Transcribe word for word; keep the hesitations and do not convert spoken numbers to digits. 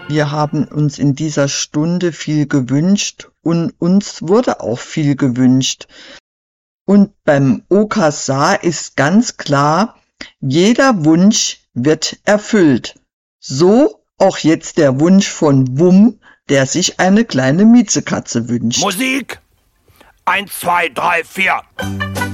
Wir haben uns in dieser Stunde viel gewünscht und uns wurde auch viel gewünscht. Und beim Okazar ist ganz klar, jeder Wunsch wird erfüllt. So auch jetzt der Wunsch von Wum, der sich eine kleine Miezekatze wünscht. Musik! Eins, zwei, drei, vier.